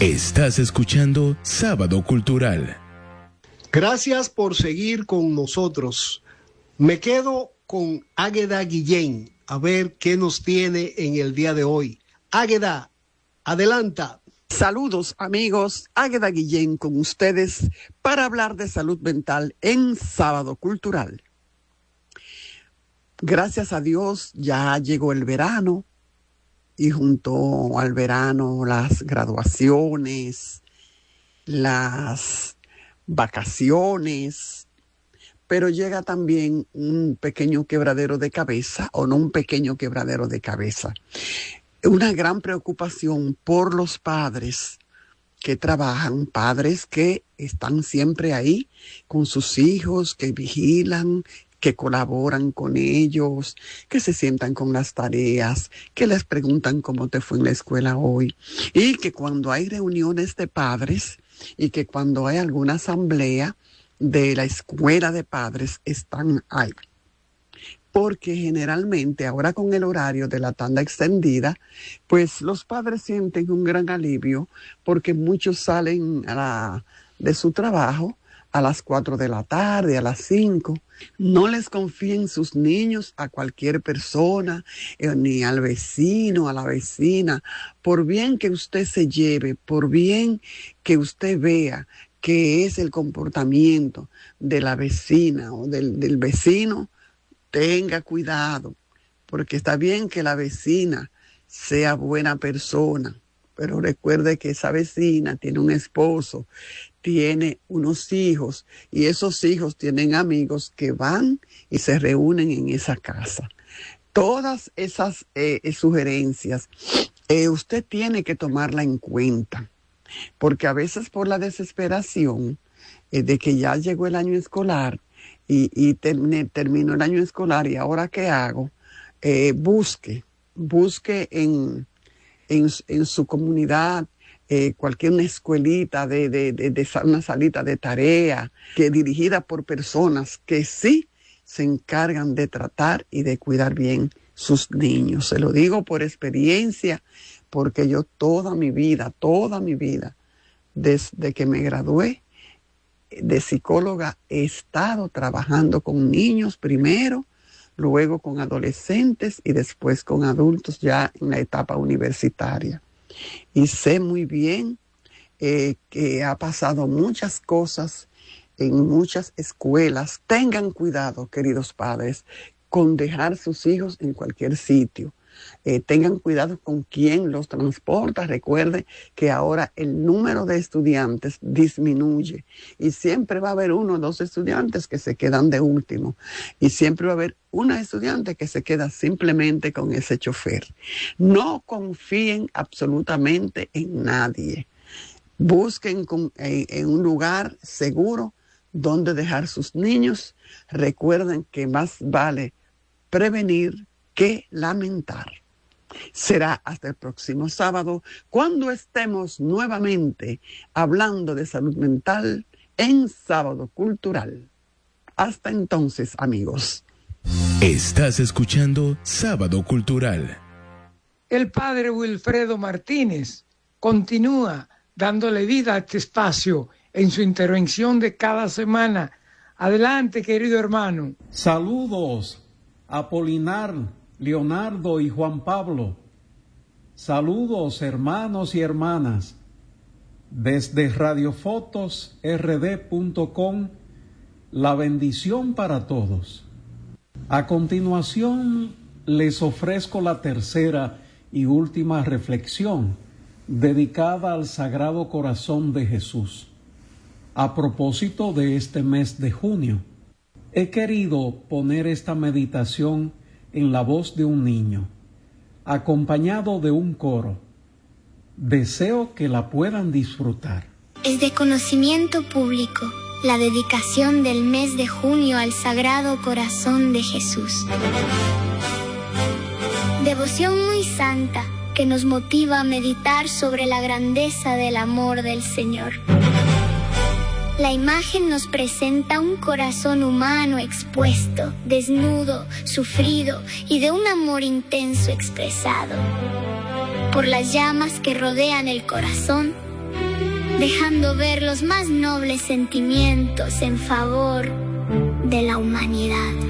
Estás escuchando Sábado Cultural. Gracias por seguir con nosotros. Me quedo con Águeda Guillén, a ver qué nos tiene en el día de hoy. Águeda, adelanta. Saludos amigos, Águeda Guillén con ustedes para hablar de salud mental en Sábado Cultural. Gracias a Dios ya llegó el verano y junto al verano las graduaciones, las vacaciones, pero llega también un pequeño quebradero de cabeza, o no un pequeño quebradero de cabeza, una gran preocupación por los padres que trabajan, padres que están siempre ahí con sus hijos, que vigilan, que colaboran con ellos, que se sientan con las tareas, que les preguntan cómo te fue en la escuela hoy, y que cuando hay reuniones de padres y que cuando hay alguna asamblea de la escuela de padres están ahí. Porque generalmente ahora con el horario de la tanda extendida, pues los padres sienten un gran alivio porque muchos salen de su trabajo a las 4 de la tarde, a las 5. No les confíen sus niños a cualquier persona, ni al vecino, a la vecina. Por bien que usted se lleve, por bien que usted vea que es el comportamiento de la vecina o del vecino, tenga cuidado, porque está bien que la vecina sea buena persona, pero recuerde que esa vecina tiene un esposo, tiene unos hijos, y esos hijos tienen amigos que van y se reúnen en esa casa. Todas esas sugerencias usted tiene que tomarla en cuenta, porque a veces por la desesperación de que ya llegó el año escolar y terminó el año escolar y ahora ¿qué hago? Busque en su comunidad cualquier una escuelita de una salita de tarea que dirigida por personas que sí se encargan de tratar y de cuidar bien sus niños. Se lo digo por experiencia, porque yo toda mi vida, desde que me gradué de psicóloga, he estado trabajando con niños primero, luego con adolescentes y después con adultos ya en la etapa universitaria. Y sé muy bien que ha pasado muchas cosas en muchas escuelas. Tengan cuidado, queridos padres, con dejar sus hijos en cualquier sitio. Tengan cuidado con quién los transporta. Recuerden que ahora el número de estudiantes disminuye y siempre va a haber 1 o 2 estudiantes que se quedan de último y siempre va a haber una estudiante que se queda simplemente con ese chofer. No confíen absolutamente en nadie. Busquen en un lugar seguro donde dejar sus niños. Recuerden que más vale prevenir que lamentar. Será hasta el próximo sábado cuando estemos nuevamente hablando de salud mental en Sábado Cultural. Hasta entonces, amigos. Estás escuchando Sábado Cultural. El padre Wilfredo Martínez continúa dándole vida a este espacio en su intervención de cada semana. Adelante, querido hermano. Saludos, Apolinar, Leonardo y Juan Pablo. Saludos, hermanos y hermanas. Desde radiofotosrd.com, la bendición para todos. A continuación, les ofrezco la tercera y última reflexión dedicada al Sagrado Corazón de Jesús. A propósito de este mes de junio, he querido poner esta meditación en la voz de un niño, acompañado de un coro. Deseo que la puedan disfrutar. Es de conocimiento público la dedicación del mes de junio al Sagrado Corazón de Jesús. Devoción muy santa que nos motiva a meditar sobre la grandeza del amor del Señor. La imagen nos presenta un corazón humano expuesto, desnudo, sufrido y de un amor intenso expresado. Por las llamas que rodean el corazón, dejando ver los más nobles sentimientos en favor de la humanidad.